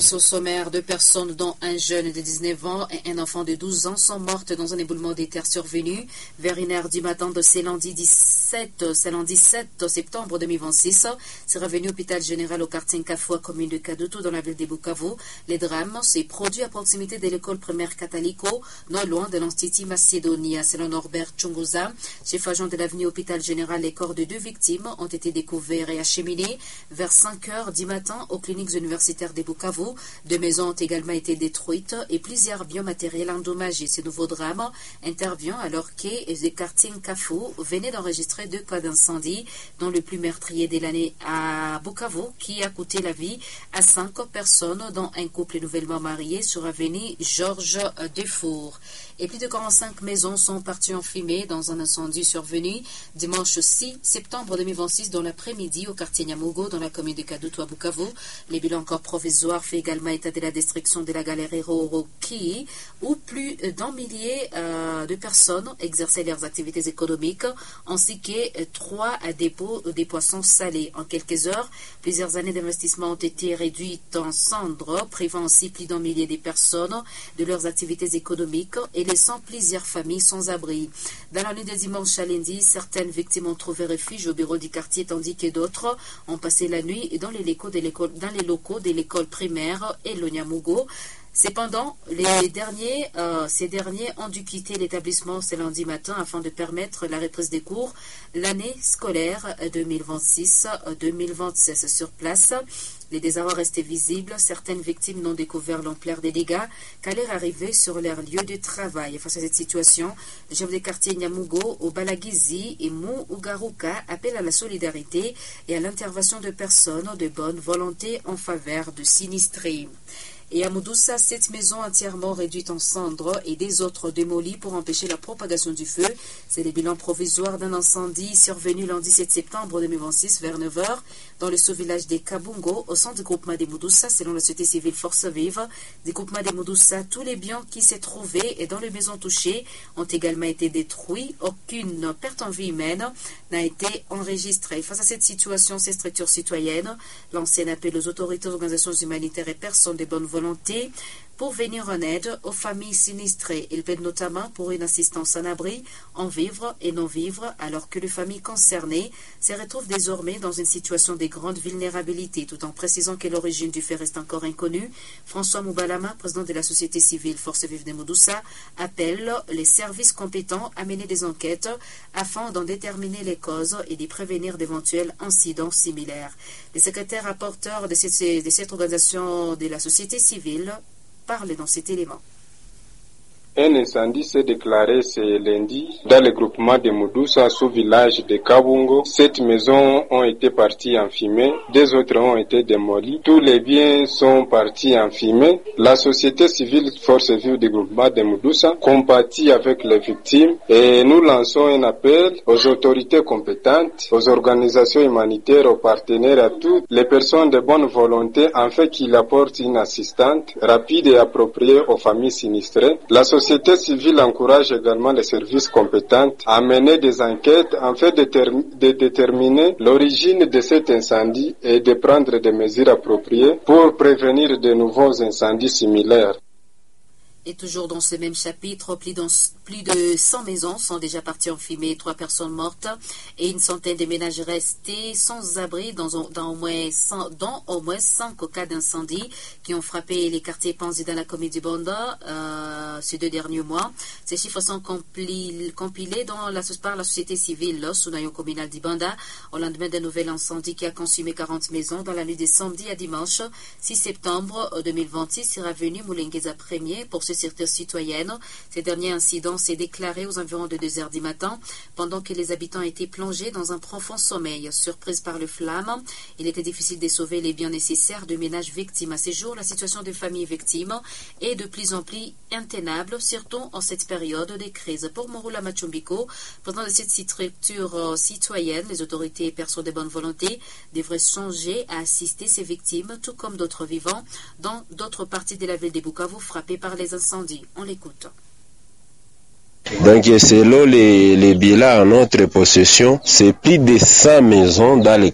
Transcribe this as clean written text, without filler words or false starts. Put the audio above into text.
au sommaire, 2 personnes dont un jeune de 19 ans et un enfant de 12 ans sont mortes dans un éboulement des terres survenu vers 1h du matin de ce lundi 7 septembre 2026. C'est revenu au hôpital général au quartier Nkafou, commune de Kadutu, dans la ville de Bukavu. Les drames s'est produit à proximité de l'école primaire Kataliko, non loin de l'Institut Macédonia. Selon Norbert Chunguza, chef agent de l'avenue hôpital général, les corps de 2 victimes ont été découverts et acheminés vers 5h du matin aux cliniques universitaires de Bukavu. 2 maisons ont également été détruites et plusieurs biens matériels endommagés. Ce nouveau drame intervient alors que les quartiers Nkafou venaient d'enregistrer 2 cas d'incendie, dont le plus meurtrier de l'année à Bukavu, qui a coûté la vie à 5 personnes, dont un couple nouvellement marié sur avenue Georges Defour. Et plus de 45 maisons sont parties en fumée dans un incendie survenu dimanche 6 septembre 2026 dans l'après-midi au quartier Nyamugo dans la commune de Kadutu à Bukavu. Les bilans encore provisoires fait également état de la destruction de la galerie Roroki où plus d'un millier de personnes exerçaient leurs activités économiques ainsi que 3 dépôts des poissons salés. En quelques heures, plusieurs années d'investissement ont été réduites en cendres, privant ainsi plus d'un millier de personnes de leurs activités économiques et laissant plusieurs familles sans abri. Dans la nuit de dimanche à lundi, certaines victimes ont trouvé refuge au bureau du quartier tandis que d'autres ont passé la nuit dans les locaux de l'école primaire et le Nyamugo. Cependant, ces derniers ont dû quitter l'établissement ce lundi matin afin de permettre la reprise des cours l'année scolaire 2026-2027. Sur place, les désarrois restaient visibles. Certaines victimes n'ont découvert l'ampleur des dégâts qu'à leur arrivée sur leur lieu de travail. Face à cette situation, le chef de quartier Nyamugo, Obalagizi et Mou Ugaruka appellent à la solidarité et à l'intervention de personnes de bonne volonté en faveur de sinistrés. Et à Moudoussa, 7 maisons entièrement réduites en cendres et des autres démolies pour empêcher la propagation du feu. C'est le bilan provisoire d'un incendie survenu lundi 7 septembre 2026 vers 9h dans le sous-village des Kabungo au centre du groupement des Moudoussa. Selon la société civile Force Vive du groupement des Moudoussa, tous les biens qui s'y trouvaient et dans les maisons touchées ont également été détruits. Aucune perte en vie humaine n'a été enregistrée. Face à cette situation, ces structures citoyennes lancent un appel aux autorités, organisations humanitaires et personnes de bonne volonté pour venir en aide aux familles sinistrées. Il plaide notamment pour une assistance en abri, en vivre et non-vivre, alors que les familles concernées se retrouvent désormais dans une situation de grande vulnérabilité, tout en précisant que l'origine du fait reste encore inconnue. François Moubalama, président de la société civile Force Vive de Moudoussa, appelle les services compétents à mener des enquêtes afin d'en déterminer les causes et de prévenir d'éventuels incidents similaires. Le secrétaire rapporteur de cette organisation de la société civile parle dans cet élément. Un incendie s'est déclaré ce lundi dans le groupement de Moudoussa, sous-village de Kabungo. 7 maisons ont été parties en fumée, 2 autres ont été démolies. Tous les biens sont partis en fumée. La société civile Force Vive du groupement de Moudoussa compatit avec les victimes et nous lançons un appel aux autorités compétentes, aux organisations humanitaires, aux partenaires, à toutes les personnes de bonne volonté afin qu'ils apportent une assistance rapide et appropriée aux familles sinistrées. La société civile encourage également les services compétents à mener des enquêtes afin de déterminer l'origine de cet incendie et de prendre des mesures appropriées pour prévenir de nouveaux incendies similaires. Et toujours dans ce même chapitre, plus de 100 maisons sont déjà parties en fumée, 3 personnes mortes et une centaine de ménages restés sans abri dans au moins 5 cas d'incendie qui ont frappé les quartiers Panzi dans la commune du Banda ces 2 derniers mois. Ces chiffres sont compilés par la société civile Sunayo communal du Banda au lendemain d'un nouvel incendie qui a consumé 40 maisons dans la nuit de samedi à dimanche 6 septembre 2026 sur avenue Moulengeza 1er pour ce secteur citoyenne. Ces derniers incidents s'est déclaré aux environs de 2h du matin pendant que les habitants étaient plongés dans un profond sommeil. Surprise par les flammes, il était difficile de sauver les biens nécessaires de ménages victimes. À ces jours, la situation des familles victimes est de plus en plus intenable, surtout en cette période de crise. Pour Morula Machumbiko, président de cette structure citoyenne, les autorités et personnes de bonne volonté devraient songer à assister ces victimes, tout comme d'autres vivants, dans d'autres parties de la ville de Bukavu frappées par les incendies. On l'écoute. Donc selon les bilans en notre possession, c'est plus de 100 maisons dans les